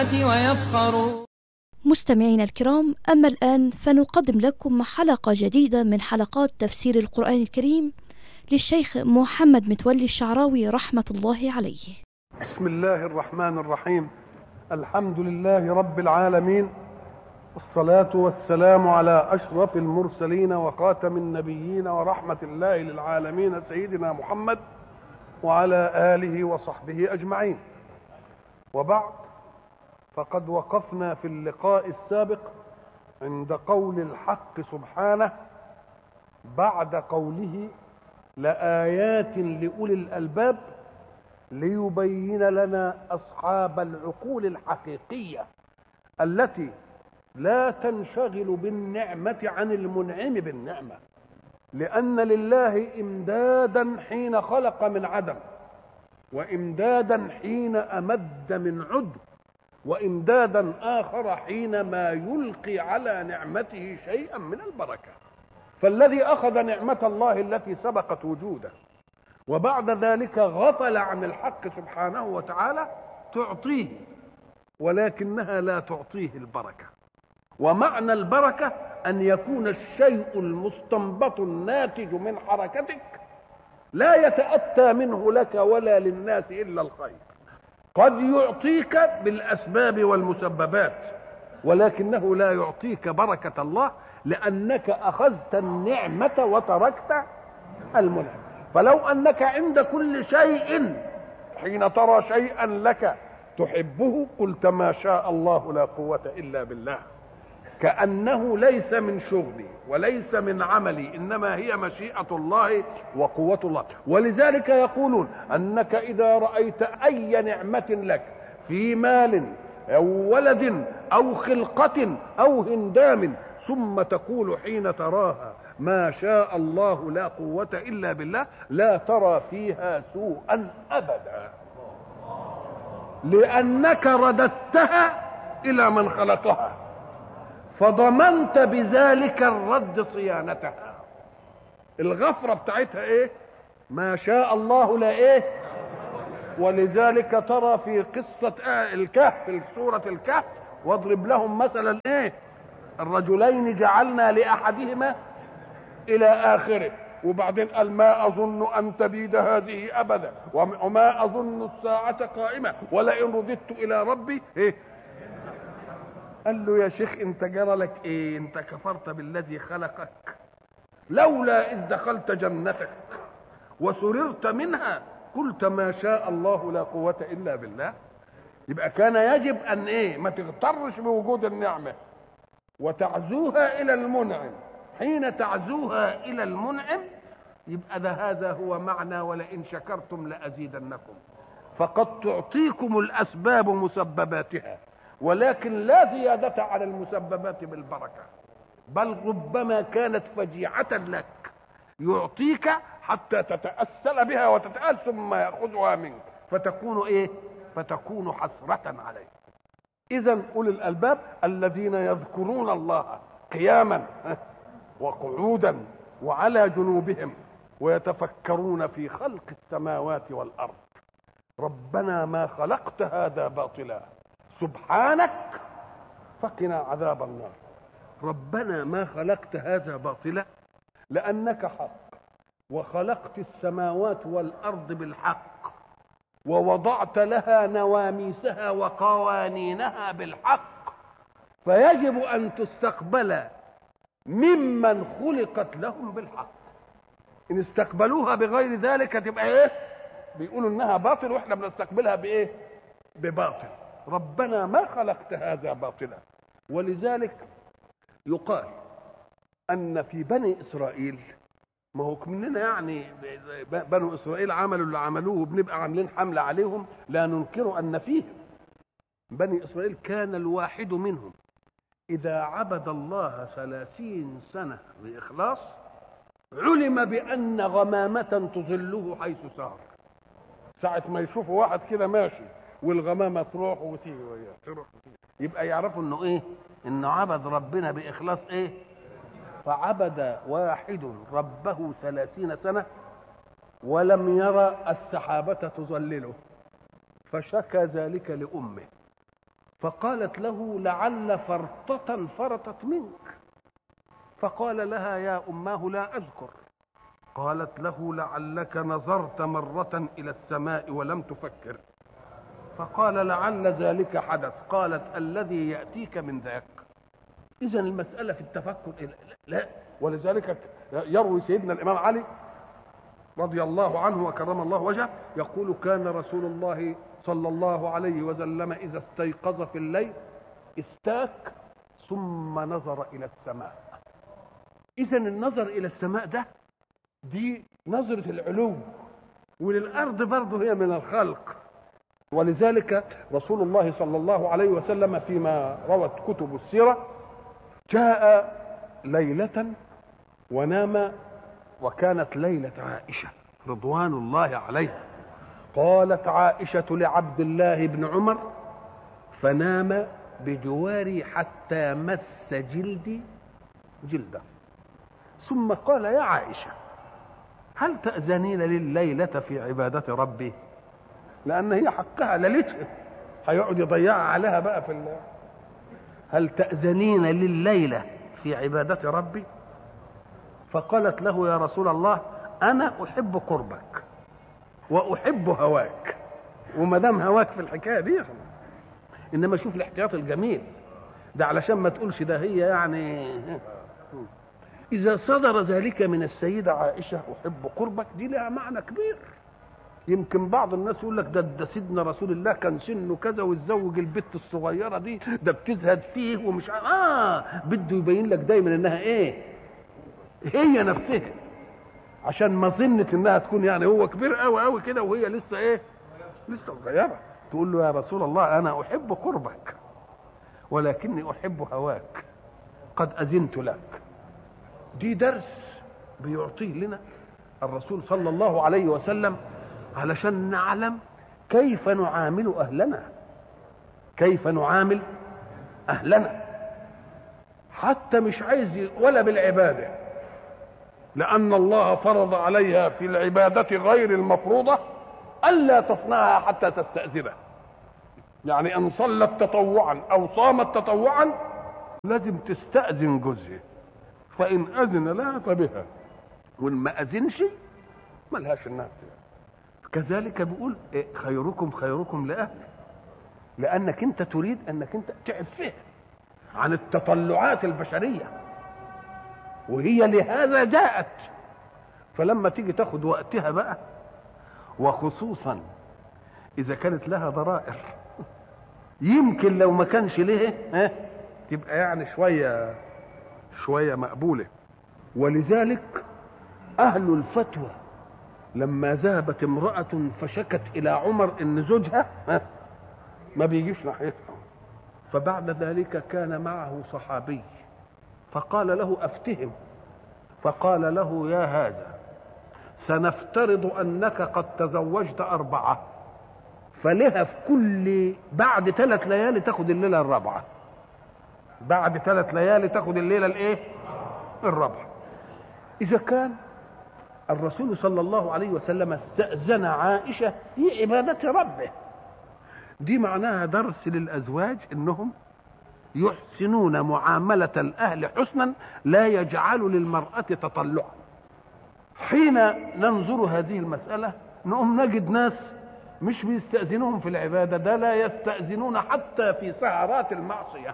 ويفخرون. مستمعينا الكرام، أما الآن فنقدم لكم حلقة جديدة من حلقات تفسير القرآن الكريم للشيخ محمد متولي الشعراوي رحمة الله عليه. بسم الله الرحمن الرحيم. الحمد لله رب العالمين، والصلاة والسلام على أشرف المرسلين وخاتم النبيين ورحمة الله للعالمين سيدنا محمد وعلى آله وصحبه أجمعين. وبعد، فقد وقفنا في اللقاء السابق عند قول الحق سبحانه بعد قوله لآيات لأولي الألباب ليبين لنا أصحاب العقول الحقيقية التي لا تنشغل بالنعمة عن المنعم بالنعمة، لأن لله إمدادا حين خلق من عدم، وإمدادا حين أمد من عدم، وإمدادا آخر حينما يلقي على نعمته شيئا من البركة. فالذي أخذ نعمة الله التي سبقت وجوده وبعد ذلك غفل عن الحق سبحانه وتعالى تعطيه، ولكنها لا تعطيه البركة. ومعنى البركة أن يكون الشيء المستنبط الناتج من حركتك لا يتأتى منه لك ولا للناس إلا الخير. قد يعطيك بالأسباب والمسببات، ولكنه لا يعطيك بركة الله، لأنك أخذت النعمة وتركت المنعم. فلو أنك عند كل شيء حين ترى شيئا لك تحبه قلت ما شاء الله لا قوة إلا بالله، كأنه ليس من شغلي وليس من عملي، إنما هي مشيئة الله وقوة الله. ولذلك يقولون أنك إذا رأيت أي نعمة لك في مال أو ولد أو خلقة أو هندام ثم تقول حين تراها ما شاء الله لا قوة إلا بالله، لا ترى فيها سوءا أبدا، لأنك رددتها إلى من خلقها، فضمنت بذلك الرد صيانتها. الغفرة بتاعتها ايه؟ ما شاء الله لا ايه. ولذلك ترى في قصة الكهف، في سورة الكهف، واضرب لهم مثلا ايه؟ الرجلين جعلنا لأحدهما إلى آخره، وبعدين قال ما أظن أن تبيد هذه أبدا، وما أظن الساعة قائمة، ولئن رددت إلى ربي إيه؟ قال له يا شيخ انت جرى لك ايه؟ انت كفرت بالذي خلقك، لولا اذ دخلت جنتك وسررت منها قلت ما شاء الله لا قوة الا بالله. يبقى كان يجب ان ايه؟ ما تغترش بوجود النعمة وتعزوها الى المنعم. حين تعزوها الى المنعم يبقى هذا هو معنى ولئن شكرتم لازيدنكم. فقد تعطيكم الاسباب مسبباتها، ولكن لا زيادة على المسببات بالبركة، بل ربما كانت فجيعة لك يعطيك حتى تتأسل بها وتتأل ثم يأخذها منك فتكون ايه؟ فتكون حسرة عليه. إذن أولي الألباب الذين يذكرون الله قياما وقعودا وعلى جنوبهم ويتفكرون في خلق السماوات والأرض، ربنا ما خلقت هذا باطلا سبحانك فقنا عذاب النار. ربنا ما خلقت هذا باطلا، لأنك حق، وخلقت السماوات والأرض بالحق، ووضعت لها نواميسها وقوانينها بالحق، فيجب أن تستقبل ممن خلقت لهم بالحق. إن استقبلوها بغير ذلك تبقى إيه؟ بيقولوا إنها باطل، وإحنا بنستقبلها بإيه؟ بباطل. ربنا ما خلقت هذا باطلا. ولذلك يقال أن في بني إسرائيل، ما هو مننا يعني بنو إسرائيل عملوا اللي عملوه وبنبقى عاملين حملة عليهم، لا ننكر أن فيهم بني إسرائيل كان الواحد منهم إذا عبد الله 30 سنة بإخلاص علم بأن غمامة تظله حيث سار. ساعة ما يشوفوا واحد كده ماشي والغمامة تروح وتيجي وياه، تروح وتيجي، يبقى يعرفوا انه ايه؟ انه عبد ربنا بإخلاص. ايه؟ فعبد واحد ربه 30 سنة ولم يرى السحابة تظلله، فشكى ذلك لأمه، فقالت له: لعل فرطة فرطت منك. فقال لها: يا أماه لا أذكر. قالت له: لعلك نظرت مرة إلى السماء ولم تفكر. فقال: لعل ذلك حدث. قالت: الذي يأتيك من ذاك. إذن المسألة في التفكر لا. ولذلك يروي سيدنا الإمام علي رضي الله عنه وكرم الله وجهه يقول: كان رسول الله صلى الله عليه وسلم إذا استيقظ في الليل استاك ثم نظر إلى السماء. إذن النظر إلى السماء دي نظرة العلو، وللأرض برضه هي من الخلق. ولذلك رسول الله صلى الله عليه وسلم فيما روت كتب السيرة جاء ليلة ونام، وكانت ليلة عائشة رضوان الله عليها. قالت عائشة لعبد الله بن عمر: فنام بجواري حتى مس جلدي جلده، ثم قال: يا عائشة، هل تأذنين لي الليلة في عبادة ربي؟ لأن هي حقها ليلتها، هيقعد يضيعها عليها بقى في هل تأذنين لي الليلة في عبادة ربي؟ فقالت له: يا رسول الله، أنا أحب قربك وأحب هواك. وما دام هواك في الحكاية دي، إنما شوف الاحتياط الجميل ده علشان ما تقولش ده هي يعني. إذا صدر ذلك من السيدة عائشة أحب قربك، دي لها معنى كبير. يمكن بعض الناس يقول لك ده سيدنا رسول الله كان سنه كذا ويتزوج البت الصغيرة دي، ده بتزهد فيه ومش بده يبين لك دايما إنها إيه؟ هي نفسها، عشان ما ظنت إنها تكون يعني هو كبير قوي قوي كده وهي لسه إيه؟ لسه صغيرة. تقول له: يا رسول الله، أنا أحب قربك ولكني أحب هواك، قد أذنت لك. دي درس بيعطيه لنا الرسول صلى الله عليه وسلم علشان نعلم كيف نعامل أهلنا، كيف نعامل أهلنا. حتى مش عايز ولا بالعبادة، لأن الله فرض عليها في العبادة غير المفروضة ألا تصنعها حتى تستأذنه. يعني أن صلت تطوعا أو صامت تطوعا لازم تستأذن جوزها، فإن أذن لها فبها، وإن ما أذنش ملهاش إنها. كذلك بيقول: خيركم خيركم لأهله، لأنك أنت تريد أنك أنت تعفها عن التطلعات البشرية، وهي لهذا جاءت. فلما تيجي تاخد وقتها بقى، وخصوصا إذا كانت لها ضرائر، يمكن لو ما كانش ليه تبقى يعني شوية مقبولة. ولذلك أهل الفتوى لما ذهبت امرأة فشكت إلى عمر إن زوجها ما بيجيش ناحيتها، فبعد ذلك كان معه صحابي فقال له: أفتهم. فقال له: يا هذا، سنفترض أنك قد تزوجت 4، فلها في كل بعد 3 ليالي تاخد الليلة الرابعة، بعد 3 ليالي تاخد الليلة الايه؟ الرابعة. إذا كان الرسول صلى الله عليه وسلم استأذن عائشة في عبادة ربه، دي معناها درس للأزواج إنهم يحسنون معاملة الأهل حسنا، لا يجعل للمرأة تطلعا. حين ننظر هذه المسألة نقوم نجد ناس مش بيستأذنوهم في العبادة، ده لا يستأذنون حتى في سهرات المعصية.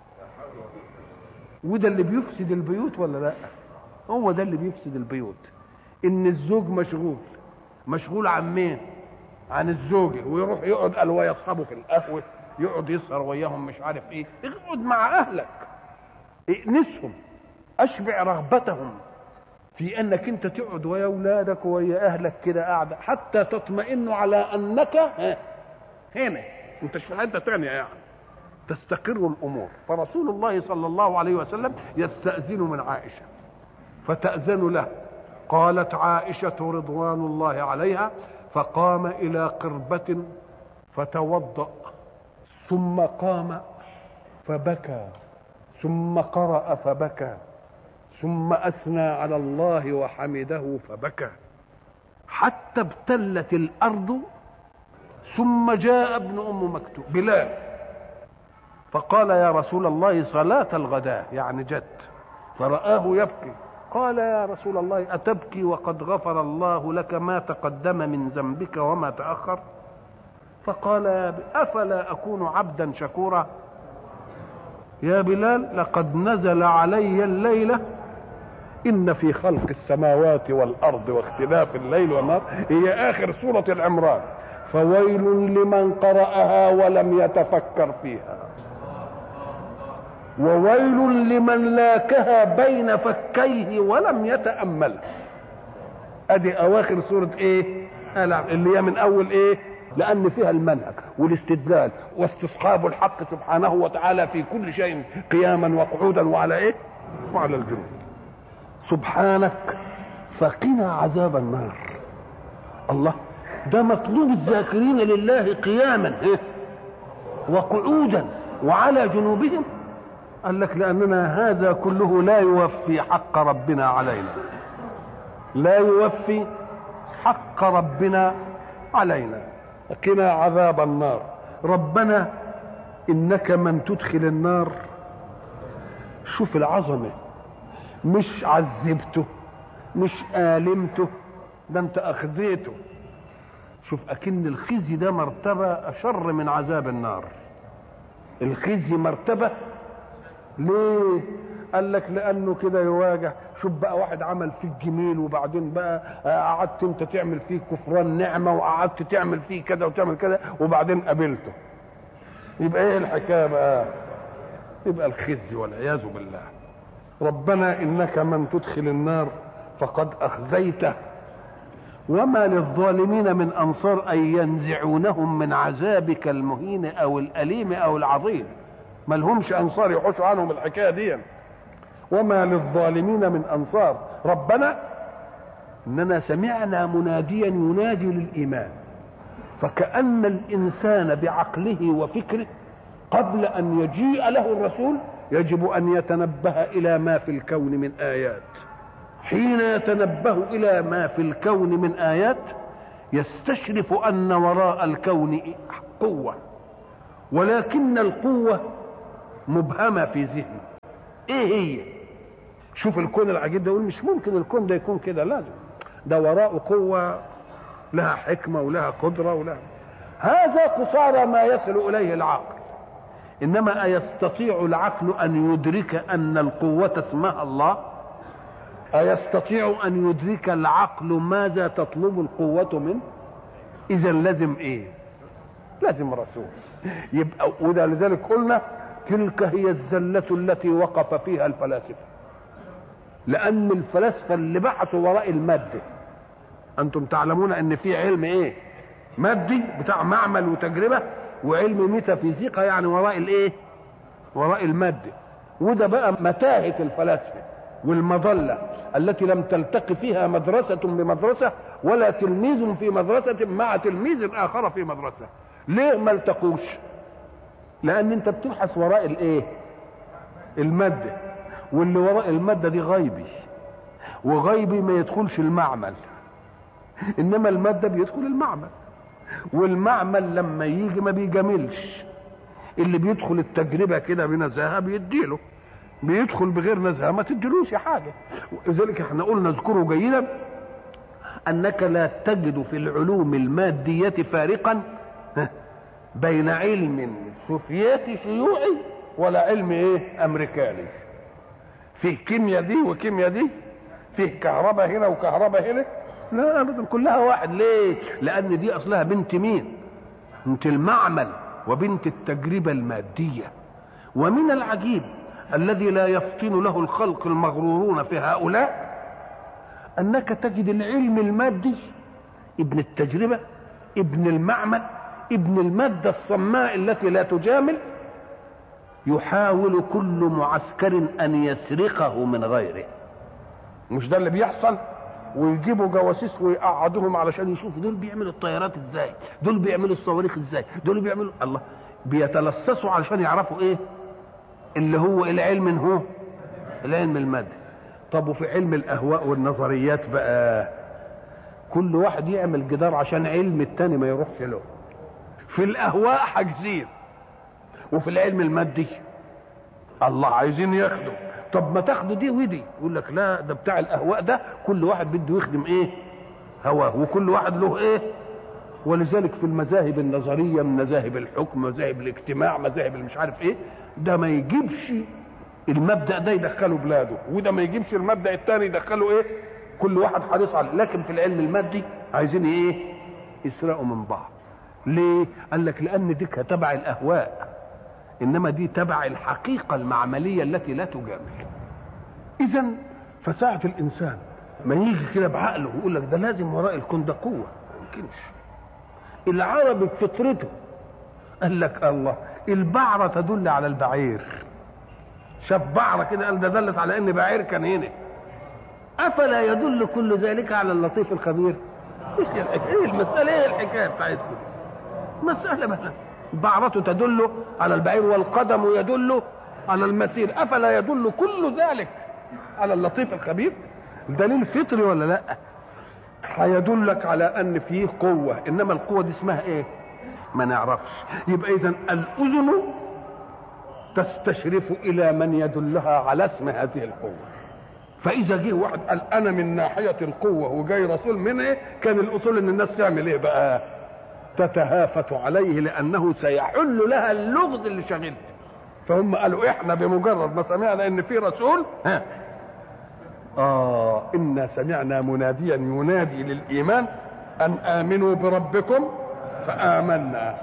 وده اللي بيفسد البيوت ولا لا؟ هو ده اللي بيفسد البيوت، ان الزوج مشغول عن مين؟ عن الزوجة، ويروح يقعد قال ويصحبه في القهوة، يقعد يسهر وياهم مش عارف ايه. اقعد مع اهلك، ائنسهم، اشبع رغبتهم في انك انت تقعد ويا اولادك ويا اهلك كده قاعده، حتى تطمئنوا على انك هنا، انت مش في حته ثانيه، يعني تستقر الامور. فرسول الله صلى الله عليه وسلم يستأذن من عائشه، فتأذن له. قالت عائشه رضوان الله عليها: فقام الى قربة فتوضأ، ثم قام فبكى، ثم قرأ فبكى، ثم أثنى على الله وحمده فبكى، حتى ابتلت الأرض. ثم جاء ابن أم مكتوم بلال فقال يا رسول الله صلاة الغداء يعني جد، فرآه يبكي، قال يا رسول الله أتبكي وقد غفر الله لك ما تقدم من ذنبك وما تأخر؟ فقال أفلا أكون عبدا شكورا؟ يا بلال لقد نزل علي الليلة إن في خلق السماوات والأرض واختلاف الليل والنهار، هي آخر سورة العمران، فويل لمن قرأها ولم يتفكر فيها، وويل لمن لاكها بين فكيه ولم يتأملها. ادي اواخر سورة ايه؟ اللي هي من اول ايه؟ لان فيها المنهج والاستدلال واستصحاب الحق سبحانه وتعالى في كل شيء قياما وقعودا وعلى ايه؟ وعلى الجنوب. سبحانك فقنا عذاب النار. الله، ده مطلوب الذاكرين لله قياما وقعودا وعلى جنوبهم. قال لك لأننا هذا كله لا يوفي حق ربنا علينا، لا يوفي حق ربنا علينا. قنا عذاب النار. ربنا إنك من تدخل النار، شوف العظمة، مش عذبته مش آلمته، ده انت أخذيته. شوف أكن الخزي ده مرتبة أشر من عذاب النار. الخزي مرتبة ليه؟ قال لك لانه كده يواجه. شوف بقى واحد عمل فيك جميل وبعدين بقى قعدت انت تعمل فيه كفران نعمه وقعدت تعمل فيه كده وتعمل كده وبعدين قابلته، يبقى ايه الحكايه بقى؟ يبقى الخزي والعياذ بالله. ربنا انك من تدخل النار فقد اخزيته وما للظالمين من انصار اي ينزعونهم من عذابك المهين او الاليم او العظيم. ما لهمش انصار يحوشوا عنهم الحكايه دي. وما للظالمين من انصار. ربنا اننا سمعنا مناديا ينادي للايمان، فكأن الانسان بعقله وفكره قبل ان يجيء له الرسول يجب ان يتنبه الى ما في الكون من ايات. حين يتنبه الى ما في الكون من ايات يستشرف ان وراء الكون قوه، ولكن القوه مبهمة في ذهنه. ايه هي؟ شوف الكون العجيب ده، يقول مش ممكن الكون ده يكون كده، لازم ده وراءه قوة لها حكمة ولها قدرة ولها. هذا قصارى ما يصل إليه العقل. إنما أيستطيع العقل أن يدرك أن القوة اسمها الله؟ أيستطيع أن يدرك العقل ماذا تطلب القوة منه؟ إذا لازم إيه؟ لازم رسول. يبقى وده لذلك قلنا تلك هي الزلة التي وقف فيها الفلاسفة، لأن الفلاسفة اللي بحثوا وراء المادة. أنتم تعلمون أن في علم إيه؟ مادي بتاع معمل وتجربة، وعلم ميتافيزيقا يعني وراء الإيه؟ وراء المادة. وده بقى متاهة الفلاسفة والمظلة التي لم تلتقي فيها مدرسة بمدرسة ولا تلميذ في مدرسة مع تلميذ آخر في مدرسة. ليه ما التقوش؟ لان انت بتبحث وراء الايه؟ الماده، واللي وراء الماده دي غيبي، وغيبي ما يدخلش المعمل، انما الماده بيدخل المعمل، والمعمل لما يجي ما بيجاملش. اللي بيدخل التجربه كده بنزاهه بيديله، بيدخل بغير نزاهه ما تديلوش حاجه. لذلك احنا قلنا اذكروا جيدا انك لا تجد في العلوم الماديه فارقا بين علم سوفيتي شيوعي ولا علم ايه؟ امريكاني. فيه كيمياء دي وكيمياء دي، فيه كهرباء هنا وكهرباء هنا، لا ابدا كلها واحد. ليه؟ لان دي اصلها بنت مين؟ بنت المعمل وبنت التجربه الماديه. ومن العجيب الذي لا يفطن له الخلق المغرورون في هؤلاء انك تجد العلم المادي ابن التجربه ابن المعمل ابن المادة الصماء التي لا تجامل يحاول كل معسكر أن يسرقه من غيره. مش ده اللي بيحصل؟ ويجيبوا جواسيس ويقعدوهم علشان يشوفوا دول بيعملوا الطيارات ازاي، دول بيعملوا الصواريخ ازاي، دول بيعملوا الله، بيتلصصوا علشان يعرفوا ايه اللي هو العلم. هو العلم المادي. طب وفي علم الأهواء والنظريات بقى كل واحد يعمل جدار عشان علم التاني ما يروحش له. في الأهواء حاجزين، وفي العلم المادي الله عايزين ياخدوا. طب ما تاخدوا دي ودي، يقول لك لا ده بتاع الاهواء ده كل واحد بده يخدم ايه هواه، وكل واحد له ايه. ولذلك في المذاهب النظريه من مذاهب الحكم، مذاهب الاجتماع، مذاهب مش عارف ايه، ده ما يجيبش المبدا ده يدخله بلاده، وده ما يجيبش المبدا الثاني يدخله ايه، كل واحد حريص عليه. لكن في العلم المادي عايزين ايه، يسرقوا من بعض. ليه؟ قال لك لان دي تبع الاهواء، انما دي تبع الحقيقه المعمليه التي لا تجامل. اذا فساعه الانسان ما يجي كده بعقله ويقول لك ده لازم وراء الكون ده قوه، ما يمكنش. العربي بفطرته قال لك الله البعره تدل على البعير، شاف بعره كده قال ده دلت على ان بعير كان هنا. افلا يدل كل ذلك على اللطيف الخبير؟ ايه المساله، ايه الحكايه بتاعتكم؟ مساله بقى البعره تدل على البعير والقدم يدل على المسير، افلا يدل كل ذلك على اللطيف الخبير؟ دليل فطري ولا لا؟ هيدلك على ان فيه قوه، انما القوه دي اسمها ايه؟ ما نعرفش. يبقى اذا الاذن تستشرف الى من يدلها على اسم هذه القوه. فاذا جه واحد قال انا من ناحيه القوه وجاي رسول من ايه، كان الاصول ان الناس تعمل ايه بقى؟ تتهافت عليه، لانه سيحل لها اللغز اللي شاغلها. فهم قالوا احنا بمجرد ما سمعنا ان في رسول إنا سمعنا مناديا ينادي للإيمان أن آمنوا بربكم فآمنا.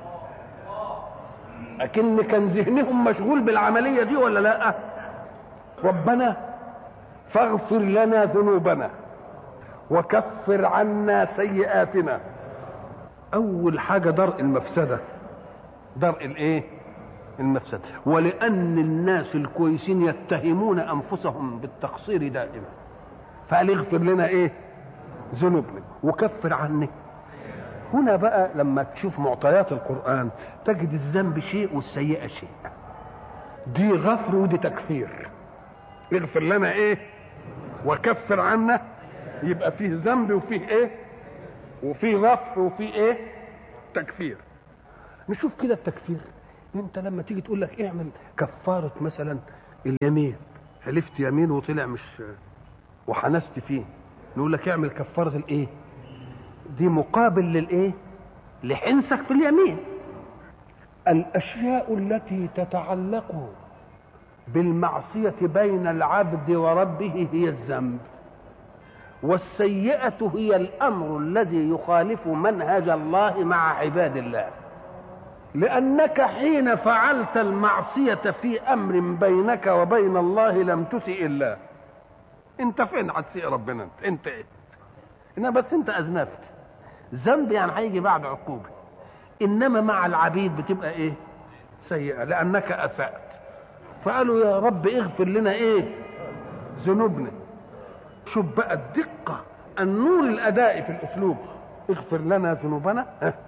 لكن كان ذهنهم مشغول بالعملية دي ولا لا؟ ربنا فاغفر لنا ذنوبنا وكفر عنا سيئاتنا. أول حاجة درء المفسدة، درء الإيه؟ المفسدة. ولأن الناس الكويسين يتهمون أنفسهم بالتقصير دائما، فقال اغفر لنا إيه؟ ذنوبنا وكفر عني. هنا بقى لما تشوف معطيات القرآن تجد الذنب شيء والسيئة شيء. دي غفر ودي تكفير. اغفر لنا إيه؟ وكفر عنا، يبقى فيه ذنب وفيه إيه؟ وفيه غفر وفيه إيه؟ تكفير. نشوف كده التكفير. انت لما تيجي تقول لك اعمل كفاره مثلا اليمين، حلفت يمين وطلع مش وحنست فيه، نقول لك اعمل كفاره الايه؟ دي مقابل للايه؟ لحنسك في اليمين. الاشياء التي تتعلق بالمعصيه بين العبد وربه هي الذنب، والسيئه هي الامر الذي يخالف منهج الله مع عباد الله. لأنك حين فعلت المعصية في أمر بينك وبين الله لم تسئ الله. أنت فين هتسئ ربنا؟ أنت إيه؟ إنما بس أنت أذنبت. ذنب يعني هيجي بعد عقوبة، إنما مع العبيد بتبقى إيه؟ سيئة لأنك أسأت. فقالوا يا رب اغفر لنا إيه؟ ذنوبنا. شوف بقى الدقة، النور الأدائي في الأسلوب. اغفر لنا ذنوبنا.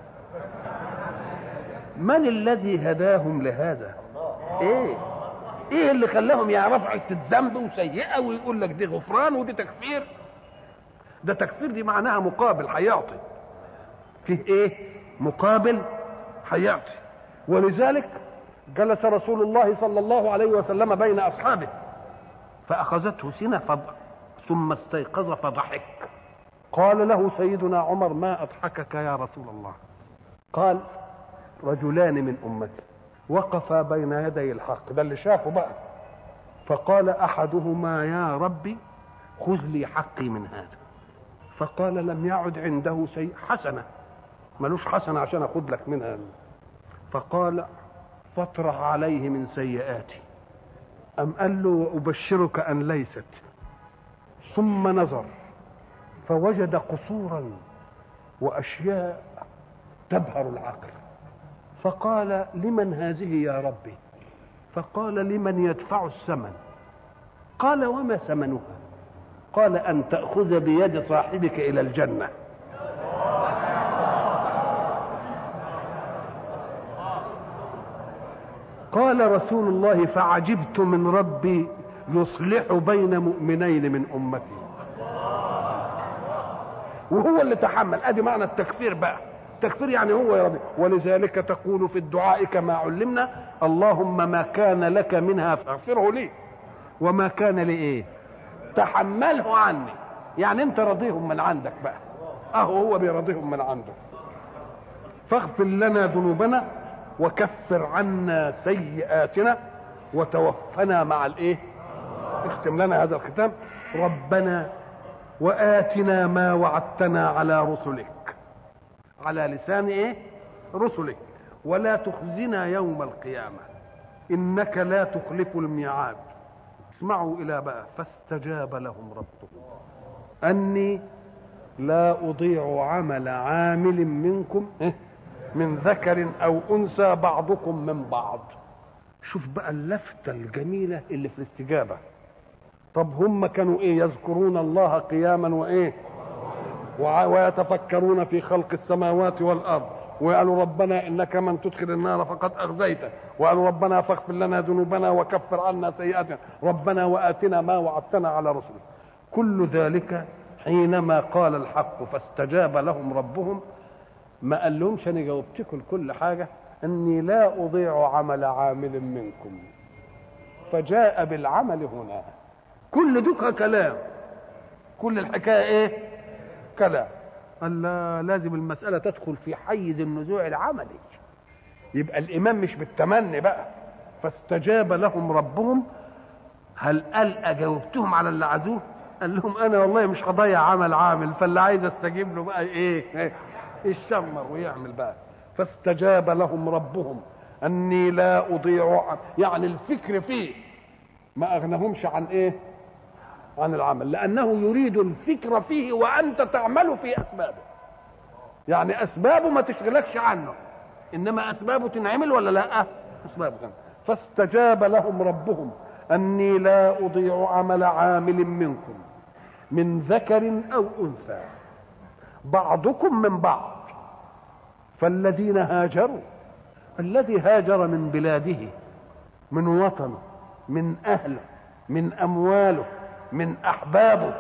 من الذي هداهم لهذا؟ ايه اللي خلاهم يعرفوا حته ذنب وسيئه ويقول لك دي غفران ودي تكفير؟ ده تكفير دي معناها مقابل هيعطي، فيه ايه؟ مقابل هيعطي. ولذلك جلس رسول الله صلى الله عليه وسلم بين اصحابه فاخذته سنه ثم استيقظ فضحك. قال له سيدنا عمر ما اضحكك يا رسول الله؟ قال رجلان من أمتي وقفا بين يدي الحق، ده اللي شافه بقى. فقال أحدهما يا ربي خذ لي حقي من هذا. فقال لم يعد عنده شيء حسنة، ملوش حسنة عشان أخذ لك منها. فقال فاطرح عليه من سيئاتي. أم قال له وأبشرك أن ليست. ثم نظر فوجد قصورا وأشياء تبهر العقل. فقال لمن هذه يا ربي؟ فقال لمن يدفع الثمن. قال وما ثمنها؟ قال أن تأخذ بيد صاحبك إلى الجنة. قال رسول الله فعجبت من ربي يصلح بين مؤمنين من أمتي. وهو اللي تحمل. ادي معنى التكفير بقى. التكفير يعني هو يرضي. ولذلك تقول في الدعاء كما علمنا: اللهم ما كان لك منها فاغفره لي، وما كان لي ايه تحمله عني. يعني انت راضيهم من عندك بقى، هو بيرضيهم من عنده. فاغفر لنا ذنوبنا وكفر عنا سيئاتنا وتوفنا مع الايه. اختم لنا هذا الختام: ربنا وآتنا ما وعدتنا على رسلك، على لسان ايه؟ رسلك، ولا تخزنا يوم القيامة إنك لا تخلف الميعاد. اسمعوا إلى بقى: فاستجاب لهم ربهم أني لا أضيع عمل عامل منكم من ذكر أو أنثى بعضكم من بعض. شوف بقى اللفتة الجميلة اللي في الاستجابة. طب هم كانوا ايه؟ يذكرون الله قياما وايه ويتفكرون في خلق السماوات والارض، وقالوا ربنا انك من تدخل النار فقد اخزيته، وقالوا ربنا فاغفر لنا ذنوبنا وكفر عنا سيئاتنا، ربنا واتنا ما وعدتنا على رسلك. كل ذلك حينما قال الحق فاستجاب لهم ربهم ما قال لهمش انا جاوبتكم كل حاجه، اني لا اضيع عمل عامل منكم، فجاء بالعمل هنا. كل دوكها كلام، كل الحكايه ايه؟ كلام. قال لا، لازم المساله تدخل في حيز النزوع العملي. يبقى الايمان مش بالتمني بقى. فاستجاب لهم ربهم. هل قال اجاوبتهم على اللي عايزوه؟ قال لهم انا والله مش هضيع عمل عامل، فاللي عايز استجيب له بقى ايه؟ يشمر ويعمل بقى. فاستجاب لهم ربهم اني لا اضيع، يعني الفكر فيه ما اغنهمش عن ايه؟ عن العمل، لانه يريد الفكر فيه وانت تعمل في اسبابه. يعني اسبابه ما تشغلكش عنه، انما اسبابه تنعمل ولا لا؟ اسبابه تنعمل. فاستجاب لهم ربهم اني لا اضيع عمل عامل منكم من ذكر او انثى بعضكم من بعض. فالذين هاجروا، الذي هاجر من بلاده، من وطنه، من اهله، من امواله، من احبابه،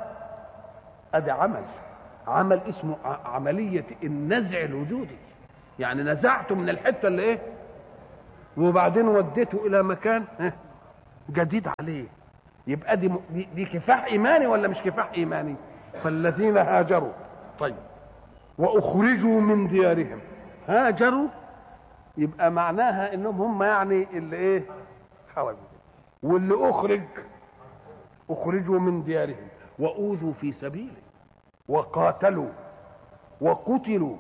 ادي عمل اسمه عمليه النزع الوجودي. يعني نزعته من الحته اللي ايه، وبعدين وديته الى مكان جديد عليه. يبقى دي كفاح ايماني ولا مش كفاح ايماني؟ فالذين هاجروا. طيب، واخرجوا من ديارهم. هاجروا يبقى معناها انهم هم يعني اللي ايه؟ خرجوا. واللي اخرجوا من ديارهم واوذوا في سبيله وقاتلوا وقتلوا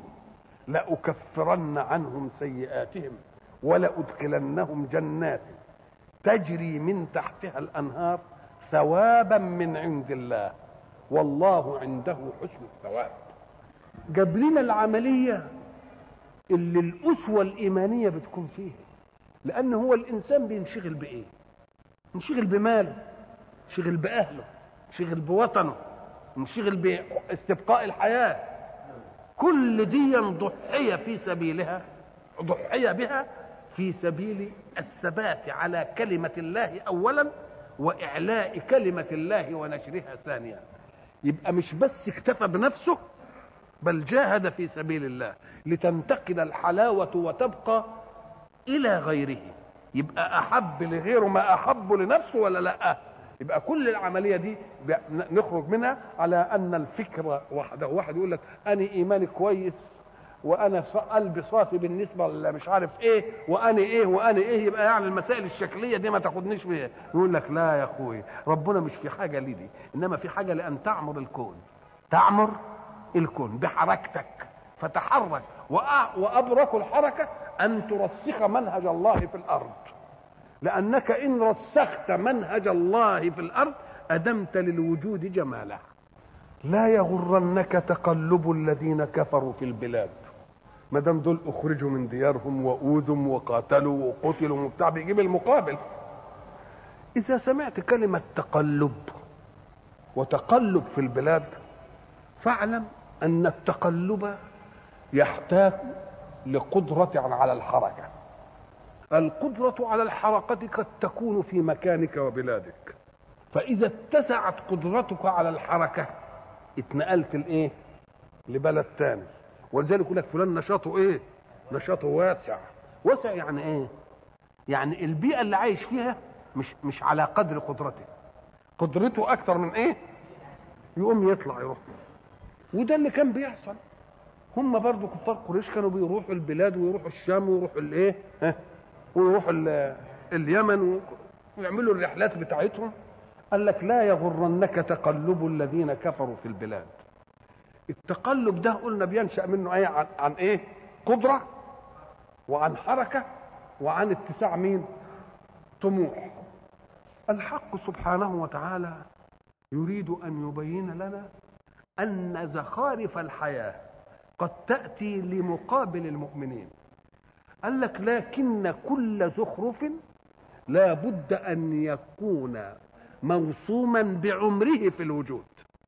لأكفرن عنهم سيئاتهم ولأدخلنهم جنات تجري من تحتها الأنهار ثوابا من عند الله والله عنده حسن الثواب. جاب لنا العملية اللي الأسوة الإيمانية بتكون فيها، لأن هو الإنسان بينشغل بإيه؟ ينشغل بماله، ينشغل بأهله، ينشغل بوطنه، ينشغل باستبقاء الحياة. كل دي ضحية في سبيلها، ضحية بها في سبيل الثبات على كلمة الله أولا وإعلاء كلمة الله ونشرها ثانيا. يبقى مش بس اكتفى بنفسه، بل جاهد في سبيل الله لتنتقل الحلاوة وتبقى إلى غيره. يبقى أحب لغيره ما أحب لنفسه ولا لا؟ يبقى كل العملية دي نخرج منها على أن الفكرة وحده. واحد يقول لك أنا إيماني كويس وأنا قلبي صافي بالنسبة اللي مش عارف إيه وأنا إيه وأنا إيه، يبقى يعني المسائل الشكلية دي ما تاخدنيش بيها. يقول لك لا يا أخوي، ربنا مش في حاجة لي دي، إنما في حاجة لأن تعمر الكون، تعمر الكون بحركتك. فتحرك، وأبرك الحركة أن ترسخ منهج الله في الأرض، لأنك إن رسخت منهج الله في الأرض أدمت للوجود جماله. لا يغرنك تقلب الذين كفروا في البلاد. ما دام دول أخرجوا من ديارهم وأوذوا وقاتلوا وقتلوا وبتاع، بيجيب المقابل. إذا سمعت كلمة تقلب وتقلب في البلاد فاعلم أن التقلب يحتاج لقدرة على الحركة. القدرة على الحركة قد تكون في مكانك وبلادك، فإذا اتسعت قدرتك على الحركة اتنقلت لإيه؟ لبلد تاني. ولذلك يقول لك فلان نشاطه ايه؟ نشاطه واسع. واسع يعني ايه؟ يعني البيئه اللي عايش فيها مش على قدر قدرته اكتر من ايه؟ يقوم يطلع يروح. وده اللي كان بيحصل. هم برضو كفار قريش كانوا بيروحوا البلاد ويروحوا الشام ويروحوا الايه؟ ويروحوا اليمن ويعملوا الرحلات بتاعتهم. قال لك لا يغرنك تقلب الذين كفروا في البلاد. التقلب ده قلنا بينشأ منه ايه؟ عن ايه؟ قدرة وعن حركة وعن اتساع مين؟ طموح. الحق سبحانه وتعالى يريد أن يبين لنا أن زخارف الحياة قد تأتي لمقابل المؤمنين. قال لك لكن كل زخرف لا بد أن يكون موصوما بعمره في الوجود.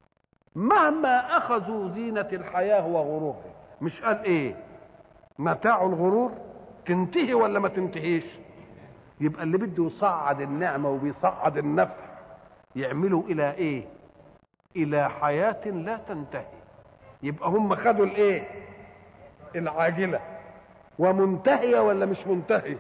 مهما أخذوا زينة الحياة وغرورها، مش قال إيه؟ متاع الغرور تنتهي ولا ما تنتهيش؟ يبقى اللي بده يصعد النعمة وبيصعد النفع يعملوا إلى إيه؟ إلى حياة لا تنتهي. يبقى هم خدوا الإيه؟ العاجلة ومنتهية ولا مش منتهية؟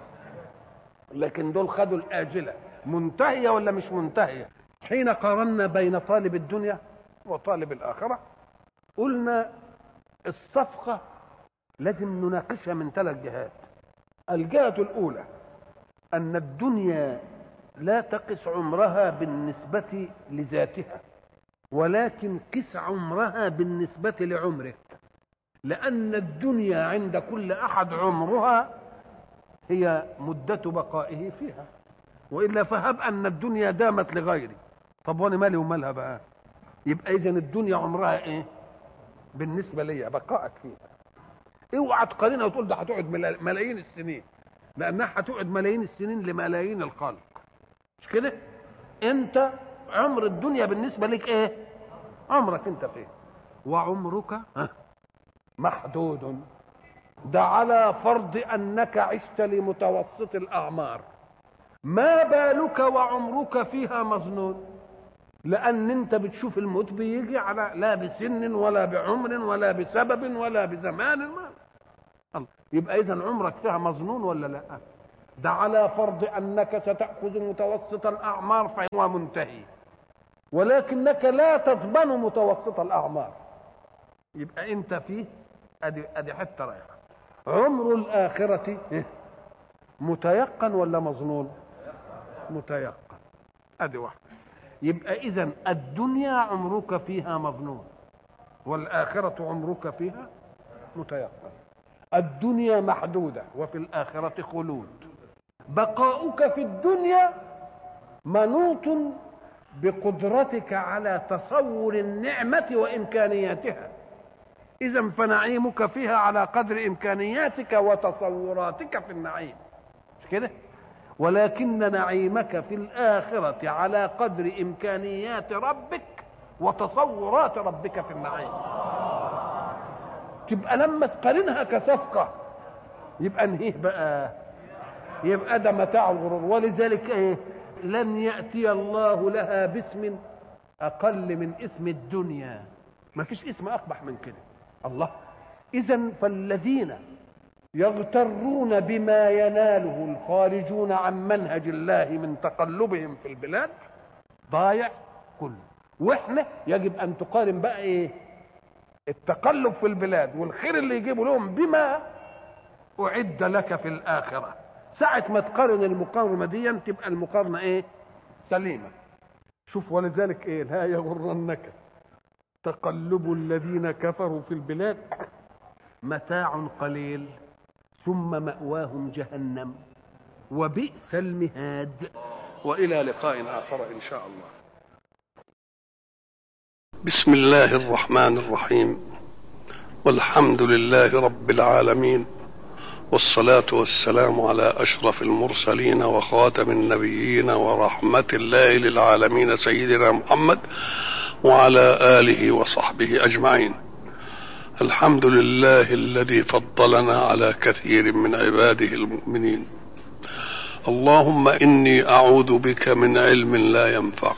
لكن دول خدوا الآجلة منتهية ولا مش منتهية؟ حين قارنا بين طالب الدنيا وطالب الآخرة قلنا الصفقة لازم نناقشها من 3 جهات. الجهة الأولى أن الدنيا لا تقس عمرها بالنسبة لذاتها، ولكن قس عمرها بالنسبة لعمرك، لأن الدنيا عند كل أحد عمرها هي مدة بقائه فيها، وإلا فهب أن الدنيا دامت لغيري، طب وانا مالي ومالها بقى؟ يبقى إذن الدنيا عمرها إيه؟ بالنسبة لي بقائك فيها. اوعى تقارنها وتقول ده هتقعد ملايين السنين، لأنها هتقعد ملايين السنين لملايين الخلق، مش كده؟ أنت عمر الدنيا بالنسبة لك إيه؟ عمرك أنت فيه، وعمرك محدود. ده على فرض أنك عشت لمتوسط الأعمار. ما بالك وعمرك فيها مظنون؟ لأن أنت بتشوف الموت بيجي على لا بسن ولا بعمر ولا بسبب ولا بزمان ما. يبقى إذن عمرك فيها مظنون ولا لا؟ ده على فرض أنك ستأخذ متوسط الأعمار فهو منتهي، ولكنك لا تضمن متوسط الأعمار. يبقى أنت فيه أدي حتى رايحة. عمر الآخرة متيقن ولا مظنون؟ متيقن. أدي واحدة. يبقى إذن الدنيا عمرك فيها مظنون، والآخرة عمرك فيها متيقن. الدنيا محدودة وفي الآخرة خلود. بقاؤك في الدنيا منوط بقدرتك على تصور النعمة وإمكانياتها، إذن فنعيمك فيها على قدر إمكانياتك وتصوراتك في النعيم، مش كده؟ ولكن نعيمك في الآخرة على قدر إمكانيات ربك وتصورات ربك في النعيم. تبقى لما تقارنها كصفقة يبقى انهيه بقى، يبقى ده متاع الغرور. ولذلك ايه؟ لن يأتي الله لها باسم أقل من اسم الدنيا. ما فيش اسم أقبح من كده. الله. إذن فالذين يغترون بما يناله الخارجون عن منهج الله من تقلبهم في البلاد ضايع كله. واحنا يجب ان تقارن بقى ايه؟ التقلب في البلاد والخير اللي يجيبه لهم بما اعد لك في الاخره. ساعه ما تقارن المقارنه دي تبقى المقارنه ايه؟ سليمه. شوف ولذلك ايه؟ لا يغرنك تقلب الذين كفروا في البلاد متاع قليل ثم مأواهم جهنم وبئس المهاد. وإلى لقاء آخر إن شاء الله. بسم الله الرحمن الرحيم، والحمد لله رب العالمين، والصلاة والسلام على أشرف المرسلين وخاتم النبيين ورحمة الله للعالمين سيدنا محمد وعلى آله وصحبه أجمعين. الحمد لله الذي فضلنا على كثير من عباده المؤمنين. اللهم إني أعوذ بك من علم لا ينفع،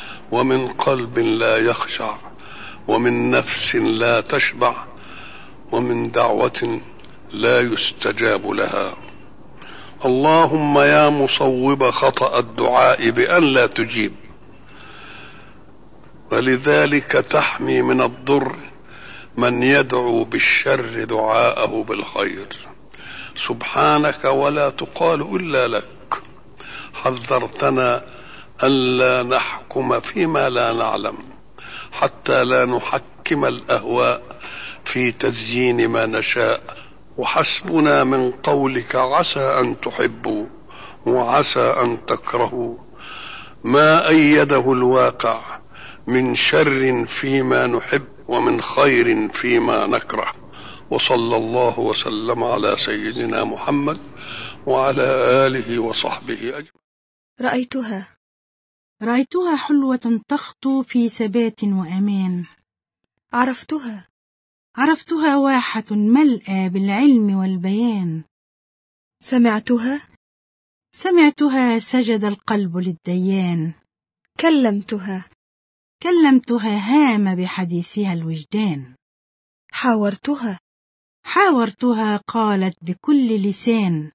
ومن قلب لا يخشع، ومن نفس لا تشبع، ومن دعوة لا يستجاب لها. اللهم يا مصوب خطأ الدعاء بأن لا تجيب، ولذلك تحمي من الضر من يدعو بالشر دعاءه بالخير. سبحانك ولا تقال إلا لك. حذرتنا ألا نحكم فيما لا نعلم، حتى لا نحكم الأهواء في تزيين ما نشاء. وحسبنا من قولك عسى أن تحبوا وعسى أن تكرهوا ما أيده الواقع من شر فيما نحب ومن خير فيما نكره. وصلى الله وسلم على سيدنا محمد وعلى آله وصحبه أجمعين. رأيتها حلوة تخطو في ثبات وأمان. عرفتها واحة ملأى بالعلم والبيان. سمعتها سجد القلب للديان. كلمتها هام بحديثها الوجدان. حاورتها قالت بكل لسان.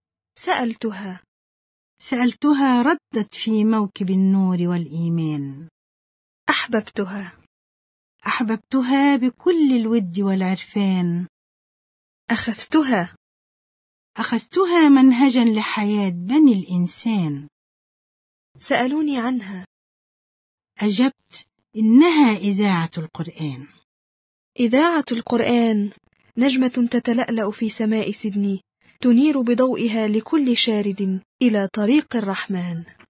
سألتها ردت في موكب النور والإيمان. أحببتها بكل الود والعرفان. أخذتها منهجا لحياة بني الإنسان. سألوني عنها. أجبت إنها إذاعة القرآن. إذاعة القرآن نجمة تتلألأ في سماء سيدني، تنير بضوئها لكل شارد إلى طريق الرحمن.